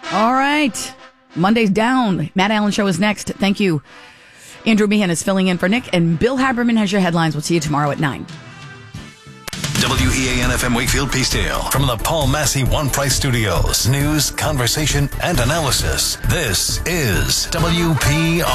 All right. Monday's down. Matt Allen Show is next. Thank you. Andrew Meehan is filling in for Nick, and Bill Haberman has your headlines. We'll see you tomorrow at 9. WEAN-FM Wakefield Peacedale. From the Paul Massey One Price Studios. News, conversation, and analysis. This is WPRO.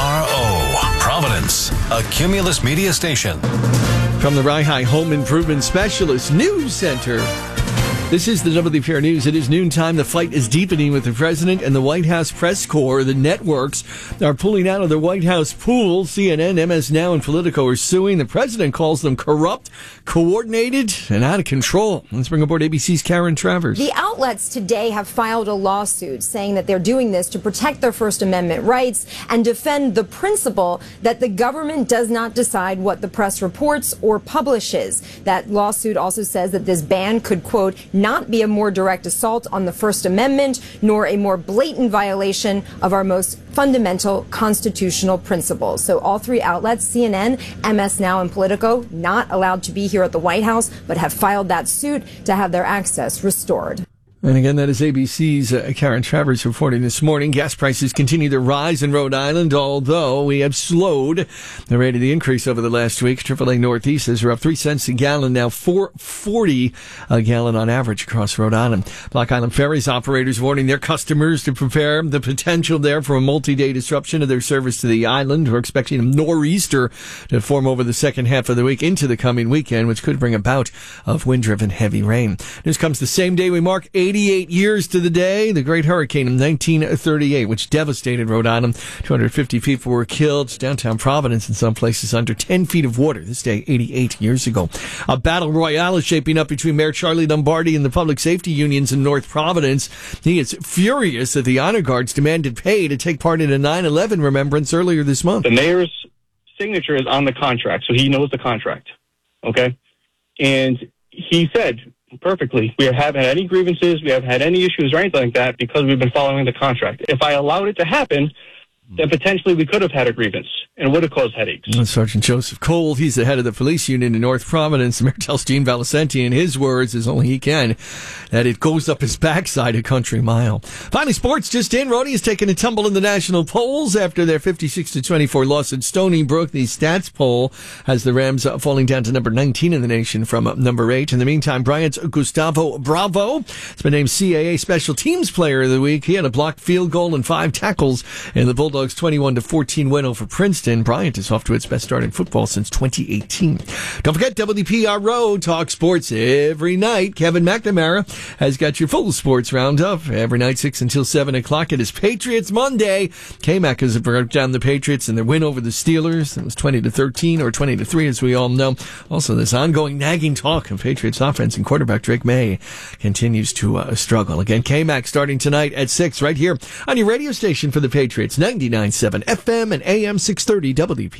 Providence, a Cumulus media station. From the Rye Home Improvement Specialist News Center. This is the WPR News. It is noontime. The fight is deepening with the president and the White House press corps. The networks are pulling out of the White House pool. CNN, MS Now, and Politico are suing. The president calls them corrupt, coordinated, and out of control. Let's bring aboard ABC's Karen Travers. The outlets today have filed a lawsuit saying that they're doing this to protect their First Amendment rights and defend the principle that the government does not decide what the press reports or publishes. That lawsuit also says that this ban could, quote, not be a more direct assault on the First Amendment, nor a more blatant violation of our most fundamental constitutional principles. So all three outlets, CNN, MS Now, and Politico, not allowed to be here at the White House, but have filed that suit to have their access restored. And again, that is ABC's Karen Travers reporting this morning. Gas prices continue to rise in Rhode Island, although we have slowed the rate of the increase over the last week. AAA Northeast says we're up 3 cents a gallon, now $4.40 a gallon on average across Rhode Island. Block Island Ferries operators warning their customers to prepare the potential there for a multi-day disruption of their service to the island. We're expecting a nor'easter to form over the second half of the week into the coming weekend, which could bring a bout of wind-driven heavy rain. News comes the same day we mark 88 years to the day, the Great Hurricane of 1938, which devastated Rhode Island. 250 people were killed. Downtown Providence, in some places, under 10 feet of water this day 88 years ago. A battle royale is shaping up between Mayor Charlie Lombardi and the public safety unions in North Providence. He is furious that the honor guards demanded pay to take part in a 9/11 remembrance earlier this month. The mayor's signature is on the contract, so he knows the contract, okay? And he said perfectly, we haven't had any grievances, we haven't had any issues or anything like that because we've been following the contract. If I allowed it to happen, then potentially we could have had a grievance and it would have caused headaches. Sergeant Joseph Cole, he's the head of the police unit in North Providence. The mayor tells Gene Valicenti, in his words, as only he can, that it goes up his backside a country mile. Finally, sports just in. Rhody has taken a tumble in the national polls after their 56-24 loss at Stony Brook. The stats poll has the Rams falling down to number 19 in the nation from number 8. In the meantime, Bryant's Gustavo Bravo has been named CAA Special Teams Player of the Week. He had a blocked field goal and 5 tackles in the Bulldogs' 21-14 win over Princeton. Bryant is off to its best start in football since 2018. Don't forget, WPRO talk sports every night. Kevin McNamara has got your full sports roundup every night, 6 until 7 o'clock. It is Patriots Monday. K-Mac has broke down the Patriots and their win over the Steelers. It was 20-13 or 20-3, as we all know. Also, this ongoing nagging talk of Patriots offense, and quarterback Drake May continues to struggle. Again, K-Mac starting tonight at 6 right here on your radio station for the Patriots, 99.7 FM and AM 630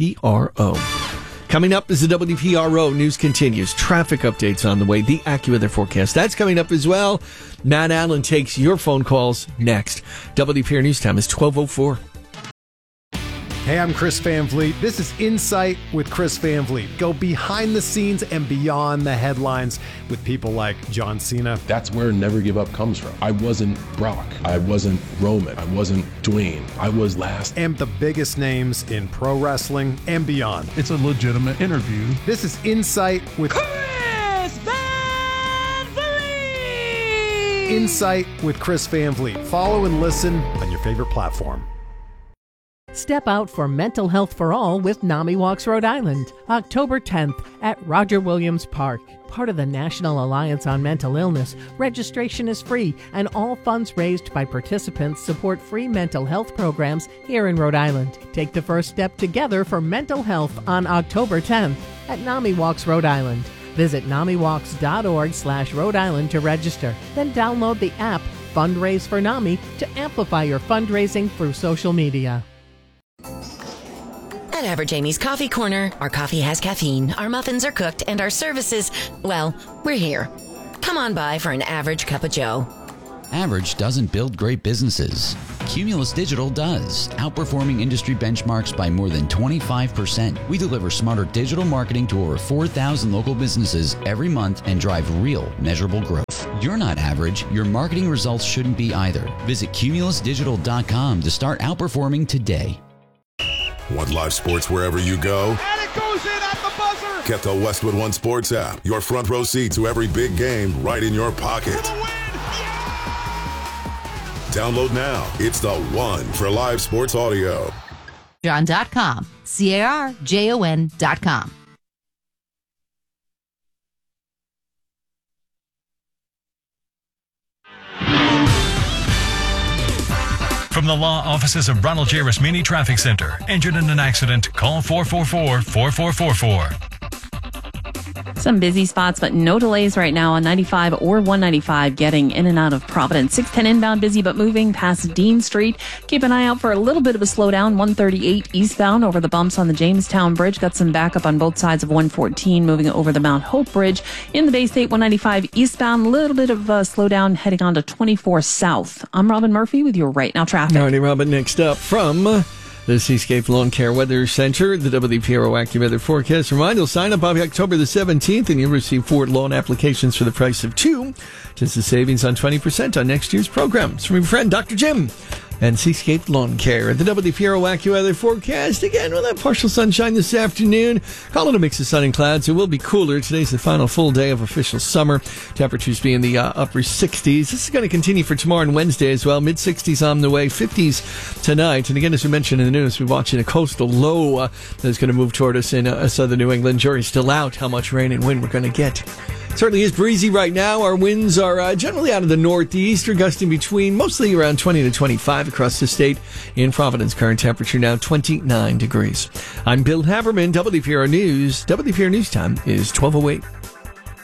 WPRO. Coming up as the WPRO news continues. Traffic updates on the way. The AccuWeather forecast. That's coming up as well. Matt Allen takes your phone calls next. WPR News Time is 12:04. Hey, I'm Chris Van Vliet. This is Insight with Chris Van Vliet. Go behind the scenes and beyond the headlines with people like John Cena. That's where Never Give Up comes from. I wasn't Brock. I wasn't Roman. I wasn't Dwayne. I was last. And the biggest names in pro wrestling and beyond. It's a legitimate interview. This is Insight with Chris Van Vliet. Insight with Chris Van Vliet. Follow and listen on your favorite platform. Step out for Mental Health for All with NAMI Walks Rhode Island, October 10th at Roger Williams Park. Part of the National Alliance on Mental Illness, registration is free, and all funds raised by participants support free mental health programs here in Rhode Island. Take the first step together for mental health on October 10th at NAMI Walks Rhode Island. Visit NAMIWalks.org/Rhode Island to register. Then download the app Fundraise for NAMI to amplify your fundraising through social media. At Average Amy's Coffee Corner, our coffee has caffeine, our muffins are cooked, and our services, well, we're here. Come on by for an average cup of joe. Average doesn't build great businesses. Cumulus Digital does, outperforming industry benchmarks by more than 25%. We deliver smarter digital marketing to over 4,000 local businesses every month and drive real, measurable growth. You're not average. Your marketing results shouldn't be either. Visit cumulusdigital.com to start outperforming today. Want live sports wherever you go? And it goes in at the buzzer. Get the Westwood One Sports app. Your front row seat to every big game right in your pocket. For the win. Download now. It's the one for live sports audio. John.com. CARJON.com. From the law offices of Ronald J. Rasmini Traffic Center. Injured in an accident? Call 444-4444. Some busy spots, but no delays right now on 95 or 195 getting in and out of Providence. 610 inbound, busy but moving past Dean Street. Keep an eye out for a little bit of a slowdown. 138 eastbound over the bumps on the Jamestown Bridge. Got some backup on both sides of 114 moving over the Mount Hope Bridge. In the Bay State 195 eastbound, a little bit of a slowdown heading on to 24 south. I'm Robin Murphy with your Right Now traffic. All righty, Robin, next up from the Seascape Lawn Care Weather Center, the WPRO AccuWeather forecast. Remind you'll sign up by October the 17th and you'll receive 4 lawn applications for the price of 2. Just a savings on 20% on next year's programs. From your friend, Dr. Jim, and Seascape Lawn Care. The WPRO AccuWeather forecast. Again, we'll have partial sunshine this afternoon. Call it a mix of sun and clouds. It will be cooler. Today's the final full day of official summer. Temperatures be in the upper 60s. This is going to continue for tomorrow and Wednesday as well. Mid-60s on the way. 50s tonight. And again, as we mentioned in the news, we're watching a coastal low that's going to move toward us in southern New England. Jury's still out how much rain and wind we're going to get. Certainly is breezy right now. Our winds are generally out of the northeast, or gusting between mostly around 20 to 25 across the state. In Providence, current temperature now 29 degrees. I'm Bill Haberman, WPRO News. WPRO News time is 12:08.